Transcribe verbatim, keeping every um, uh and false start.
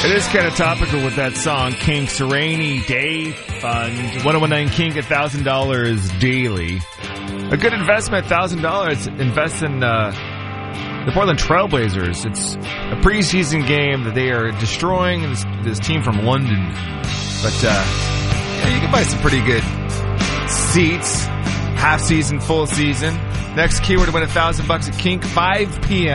It is kind of topical with that song, Kink's Rainy Day Fund. one oh nine Kink, one thousand dollars daily. A good investment, one thousand dollars. Invest in uh, the Portland Trailblazers. It's a preseason game that they are destroying this, this team from London. But uh, yeah, you can buy some pretty good seats. Half season, full season. Next keyword to win one thousand bucks at Kink, five p.m.